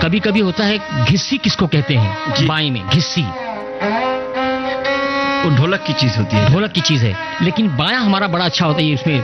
कभी कभी होता है घिस्सी, किसको कहते हैं बाएं में घिस्सी, वो ढोलक की चीज होती है, ढोलक की चीज है, लेकिन बायां हमारा बड़ा अच्छा होता है, इसमें